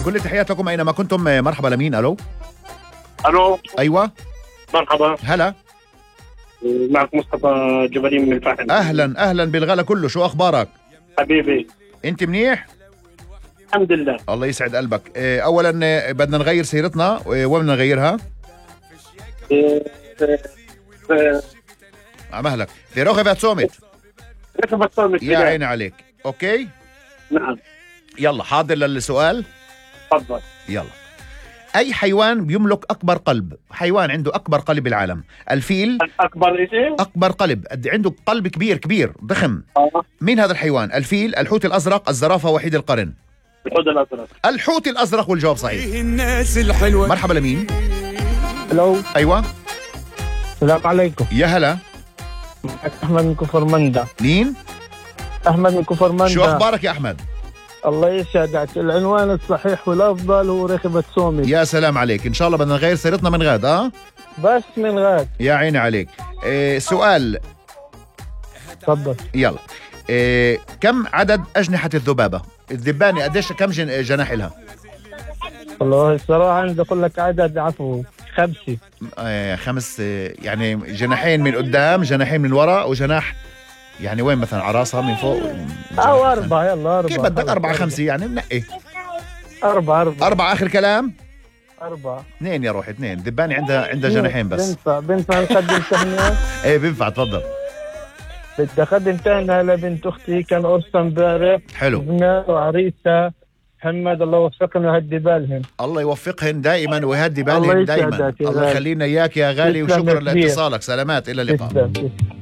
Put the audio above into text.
كل تحيات لكم أينما كنتم. مرحبا لمين؟ ألو. الو. أيوة مرحبا. هلا. معك مصطفى جبلين من الفحم. أهلا بالغلا كله، شو أخبارك؟ حبيبي أنت منيح؟ الحمد لله. الله يسعد قلبك. أولا بدنا نغير سيرتنا، وين بدنا نغيرها؟ مهلك في روخة صومت. يا عيني عليك. أوكي نعم. يلا حاضر للسؤال. تفضل. يلا. أي حيوان بيملك أكبر قلب؟ حيوان عنده أكبر قلب بالعالم. الفيل. أكبر إيش؟ أكبر قلب، عنده قلب كبير ضخم. مين هذا الحيوان؟ الفيل، الحوت الأزرق، الزرافة، وحيد القرن. الحوت الأزرق. الحوت الأزرق، والجواب صحيح. الناس الحلوة. مرحبا لمين؟ الو. أيوة. السلام عليكم. يا هلا. احمد من كفر مندا. مين؟ احمد من كفر مندا. شو أخبارك يا أحمد؟ الله يسعدك. العنوان الصحيح والافضل هو رخبة صومت. يا سلام عليك. إن شاء الله بدنا نغير سيرتنا من غاد. بس من غاد. يا عيني عليك. سؤال. تفضل. يلا. كم عدد أجنحة الذبابة؟ الذبانة قديش كم جناح لها؟ والله الصراحة أنا بدي أقول لك عدد عفو 5. 5. يعني جناحين من قدام، جناحين من وراء، وجناح يعني وين مثلا على راسها من فوق. أو 4. يلا 4. كيف بدك 4 5 يعني منقي. 4 آخر كلام. 4. 2 يا روحي، 2. ذبانة عندها جناحين بس. بنفع نقدم تهنئة. ايه بينفع. تفضل. بدي أقدم تهنئة لبنت أختي، كان قرصها امبارح. حلو. ابنها وعريسها محمد، الله يوفقهم ويهدي بالهم. الله يوفقهن دائما ويهدي بالهم دائما. الله يخلينا اياك يا غالي، وشكرا لاتصالك. سلامات، الى اللقاء.